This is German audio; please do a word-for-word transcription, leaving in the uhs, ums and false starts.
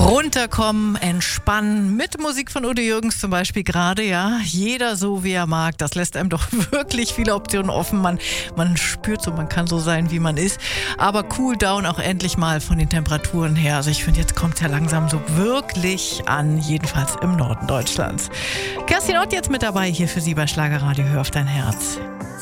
Runterkommen, entspannen, mit Musik von Udo Jürgens zum Beispiel gerade, ja. Jeder so, wie er mag. Das lässt einem doch wirklich viele Optionen offen. Man, man spürt so, man kann so sein, wie man ist. Aber cool down auch endlich mal von den Temperaturen her. Also ich finde, jetzt kommt es ja langsam so wirklich an, jedenfalls im Norden Deutschlands. Kerstin Ott jetzt mit dabei hier für Sie bei Schlagerradio. Hör auf dein Herz.